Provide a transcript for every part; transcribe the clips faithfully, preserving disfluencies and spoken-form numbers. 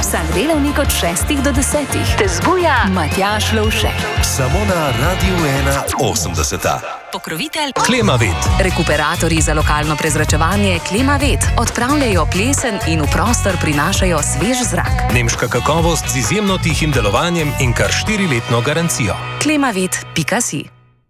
Vsak delavnik od šestih do desetih te zbuja Matjaž Lovšek. Samo na Radiu ena osemdeseta. Pokrovitelj Klimavet. Rekuperatorji za lokalno prezračevanje Klimavet odpravljajo plesen in v prostor prinašajo svež zrak. Nemška kakovost z izjemno tihim delovanjem in kar štiriletno garancijo. klimavet pika si.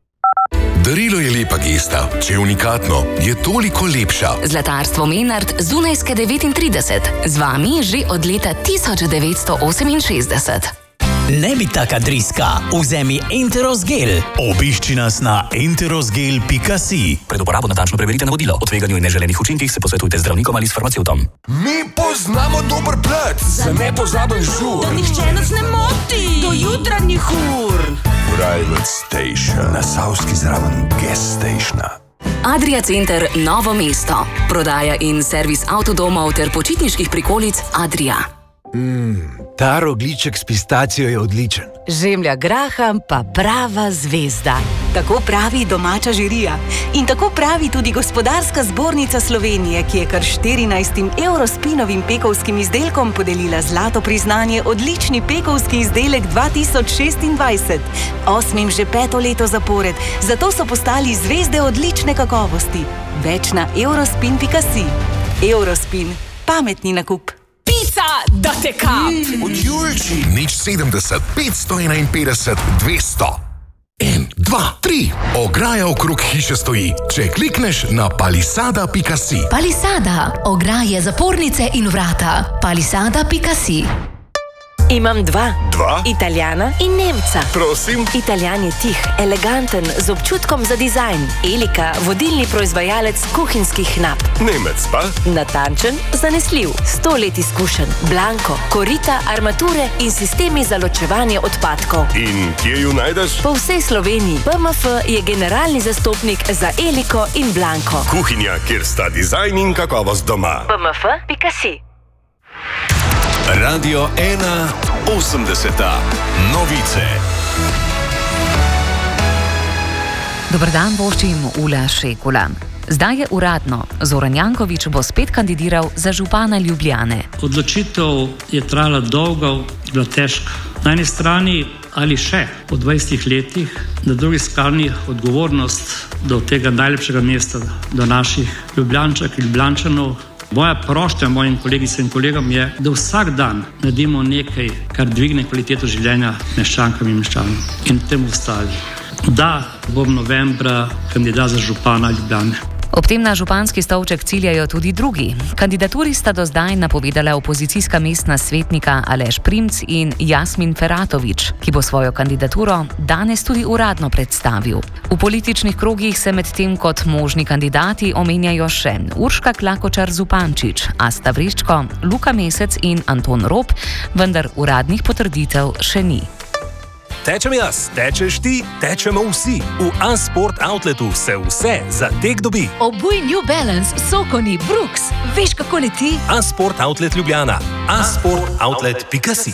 Darilo je lepa gesta, če je unikatno, je toliko lepša. Zlatarstvo Menard z Dunajske devetintrideset. Z vami že od leta tisoč devetsto oseminšestdeset. Ne bi taka driska, vzemi Enterosgel. Obišči nas na enterosgel pika si. Pred uporabo natančno preverite navodila. O tveganju in neželenih učinkih se posvetujte z zdravnikom ali s farmacevtom. Mi poznamo dober plac za nepozaben žur. Da nihče nas ne moti do jutranjih ur. Private Station na Savski zraven Gas Stationa. Adria Center Novo mesto. Prodaja in servis avtodomov ter počitniških prikolic Adria. Mmm, ta rogljiček s pistacijo je odličen. Žemlja graham pa prava zvezda. Tako pravi domača žirija. In tako pravi tudi Gospodarska zbornica Slovenije, ki je kar štirinajstim Eurospinovim pekovskim izdelkom podelila zlato priznanje odlični pekovski izdelek dva tisoč šestindvajset. Osmim že peto leto zapored, zato so postali zvezde odlične kakovosti. Več na eurospin pika si. Eurospin. Pametni nakup. Pica, da te kap! Od Julči. Nič sedemdeset, petsto enainpetdeset, dvesto. En, dva, tri. Ograja okrog hiše stoji. Če klikneš na palisada pika si. Palisada. Ograje, zapornice in vrata. palisada pika si. Imam dva. Dva? Italijana in Nemca. Prosim. Italijan je tih, eleganten, z občutkom za dizajn. Elika, vodilni proizvajalec kuhinjskih nap. Nemec pa? Natančen, zanesljiv, sto let izkušen, blanko, korita, armature in sistemi za ločevanje odpadkov. In kje ju najdeš? Po vsej Sloveniji B M F je generalni zastopnik za Eliko in blanko. Kuhinja, kjer sta dizajn in kakovost doma. B M F pika si. Radio ena osemdeseta. Novice. Dober dan, voščim Ula Šekula. Zdaj je uradno. Zoran Janković bo spet kandidiral za župana Ljubljane. Odločitev je trajala dolgo, bila težka. Na eni strani ali še po dvajsetih letih, na drugi strani odgovornost do tega najlepšega mesta, do naših Ljubljančak in Ljubljančanov. Moja prošnja mojim kolegicam in kolegom je, da vsak dan naredimo nekaj, kar dvigne kvaliteto življenja meščankam in meščanom in temu ostali. Da bom novembra kandidat za župana Ljubljane. Ob tem na županski stolček ciljajo tudi drugi. Kandidaturi sta do zdaj napovedala opozicijska mestna svetnika Aleš Primc in Jasmin Feratović, ki bo svojo kandidaturo danes tudi uradno predstavil. V političnih krogih se medtem kot možni kandidati omenjajo še Urška Klakočar Zupančič, Asta Vrečko, Luka Mesec in Anton Rop, vendar uradnih potrditev še ni. Tečem jaz, tečeš ti, tečemo vsi. V A-Sport Outletu se vse za tek dobi. Obuj New Balance, Sokoni, Brooks. Veš, kako leti? A-Sport Outlet Ljubljana. a sport outlet pika si.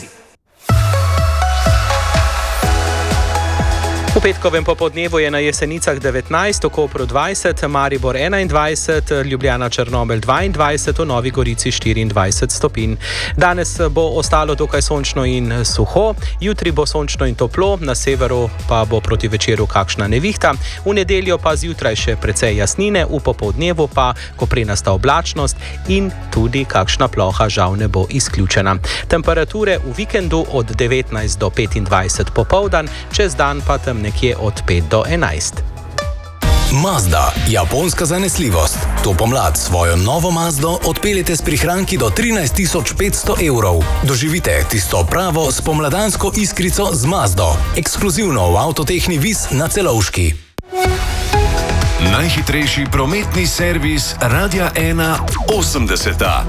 V petkovem popoldnevu je na Jesenicah devetnajst, v Kopru dvajset, Maribor enaindvajset, Ljubljana Črnomelj dvaindvajset, v Novi Gorici štiriindvajset stopinj. Danes bo ostalo dokaj sončno in suho, jutri bo sončno in toplo, na severu pa bo proti večeru kakšna nevihta, v nedeljo pa zjutraj še precej jasnine, v popoldnevu pa koprenasta oblačnost in tudi kakšna ploha žal ne bo izključena. Temperature v vikendu od devetnajst do petindvajset popoldan, čez dan pa tem nekje od pet do enajst. Mazda, japonska zanesljivost. To pomlad svojo novo Mazdo odpeljete s prihranki do trinajst tisoč petsto evrov. Doživite tisto pravo spomladansko iskrico z Mazdo. Ekskluzivno v Avtotehni Vis na Celovški. Najhitrejši prometni servis Radia ena osemdeseta.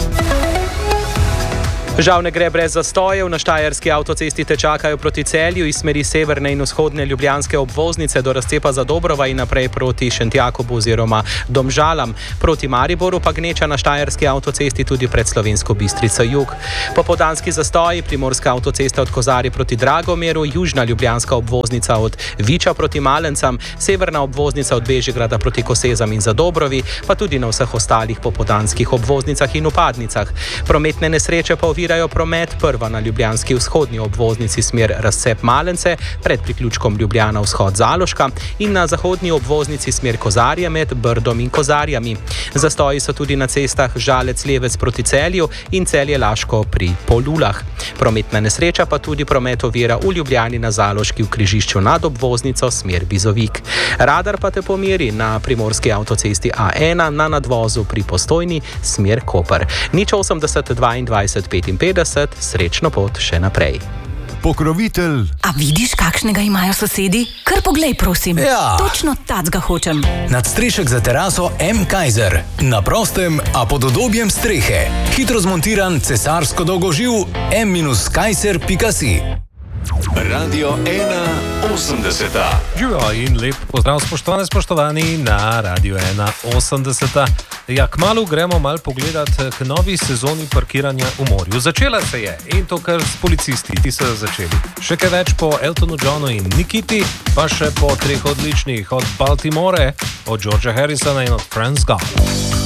Žal ne gre brez zastojev. Na štajerski avtocesti te čakajo proti Celju iz smeri severne in vzhodne ljubljanske obvoznice do razcepa Zadobrova in naprej proti Šentjakobu oziroma Domžalam. Proti Mariboru pa gneča na štajerski avtocesti tudi pred Slovensko Bistrico jug. Popoldanski zastoji, primorska avtocesta od Kozarja proti Dragomeru, južna ljubljanska obvoznica od Viča proti Malencam, severna obvoznica od Bežigrada proti Kosezam in Zadobrovi, pa tudi na vseh ostalih popoldanskih obvoznicah in upadnicah. Prometne nesreče pa ovirajo ovirajo promet, prva na ljubljanski vzhodni obvoznici smer Razcep Malence pred priključkom Ljubljana vzhod Zaloška in na zahodni obvoznici smer Kozarje med Brdom in Kozarjami. Zastoji so tudi na cestah Žalec-Levec proti Celju in Celje-Laško pri Polulah. Prometna nesreča pa tudi promet ovira v Ljubljani na Zaloški v križišču nad obvoznico smer Bizovik. Radar pa te pomeri na primorski avtocesti A ena na nadvozu pri Postojni smer Koper. Nič osemdeset dvaindvajset petinpetdeset, srečno pot še naprej. Pokrovitelj. A vidiš, kakšnega imajo sosedi? Kar poglej, prosim. Ja. Točno tacga hočem. Nadstrešek za teraso M. Kaiser. Na prostem, a pod udobjem strehe. Hitro zmontiran cesarsko dolgoživ m kaiser pika si. Radio ena osemdeseta. Živijo in lep pozdrav, spoštovane, spoštovani na Radio ena osemdeseta. Ja, kmalu gremo mal pogledat k novi sezoni parkiranja v morju. Začela se je in to kar s policisti, ti so začeli. Še kaj več po Eltonu Johnu in Nikiti, pa še po treh odličnih, od Baltimore, od Georgea Harrisona in od Franz Gall.